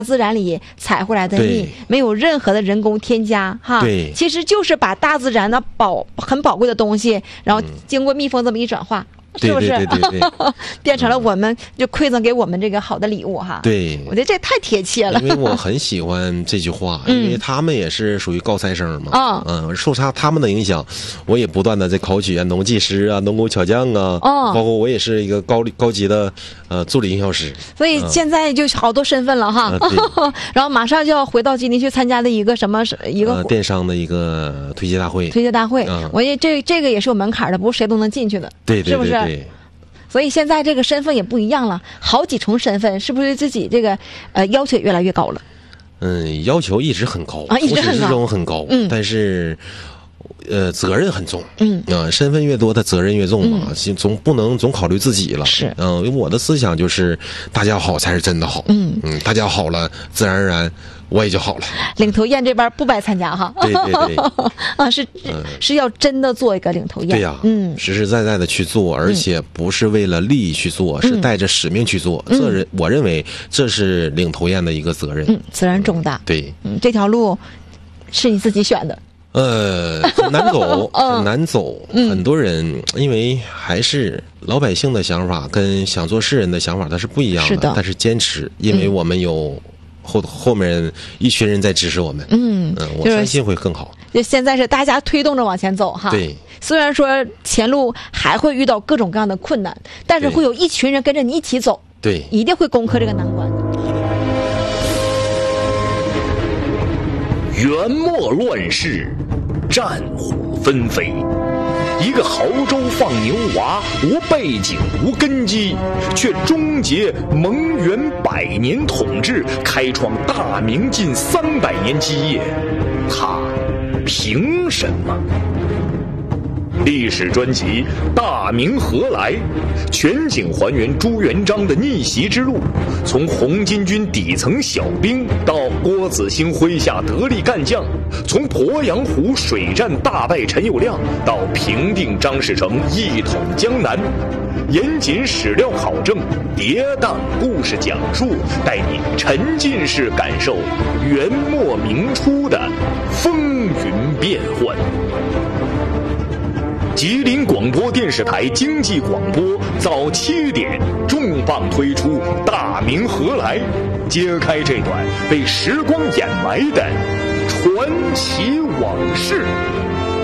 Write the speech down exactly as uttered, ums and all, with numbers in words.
自然里采回来的蜜，没有任何的人工添加哈。 对， 其实就是把大自然的宝很宝贵的东西，然后经过蜜蜂这么一转化。嗯是不是对对对对对变成了我们就馈赠给我们这个好的礼物哈？ 对， 我觉得这太贴切了。 因为我很喜欢这句话，因为他们也是属于高材生嘛。嗯，嗯，受他他们的影响，我也不断的在考取啊，农技师啊，农工巧匠啊，哦，包括我也是一个高高级的呃助理营销师。 所以现在就好多身份了哈。嗯、然后马上就要回到吉林去参加的一个什么一个、 呃、电商的一个推介大会。 推介大会，嗯、我也这这个也是有门槛的，不是谁都能进去的。 对对对对。 是不是？对，所以现在这个身份也不一样了，好几重身份，是不是自己这个呃要求也越来越高了？ 嗯，要求一直很高啊，一直很高， 很高，嗯，但是呃责任很重，嗯啊、呃，身份越多，他责任越重嘛，嗯、总不能总考虑自己了， 是， 嗯、呃，我的思想就是大家好才是真的好，嗯嗯，大家好了，自然而然。我也就好了。 领头雁这边不白参加哈。 对对对， 啊是、嗯、是要真的做一个领头雁。 对呀、啊， 嗯， 实实在在的去做，而且不是为了利益去做，嗯、是带着使命去做。嗯、这人我认为这是领头雁的一个责任。 嗯，责任重大。 对， 嗯，这条路是你自己选的。 呃，很难走，很难走。嗯、很多人因为还是老百姓的想法跟想做事人的想法它是不一样的， 是的， 但是坚持，因为我们有。后后面一群人在支持我们，嗯嗯，我相信会更好。 就现在是大家推动着往前走哈。 对， 虽然说前路还会遇到各种各样的困难，但是会有一群人跟着你一起走。 对， 一定会攻克这个难关。 元末乱世，战火纷飞。一个亳州放牛娃，无背景无根基，却终结蒙元百年统治，开创大明近三百年基业，他凭什么？历史专辑《大明何来》，全景还原朱元璋的逆袭之路，从红巾军底层小兵到郭子兴麾下得力干将，从鄱阳湖水战大败陈友谅到平定张士诚一统江南，严谨史料考证，跌宕故事讲述，带你沉浸式感受元末明初的风云变幻。吉林广播电视台经济广播早七点重磅推出《大明何来》，揭开这段被时光掩埋的传奇往事。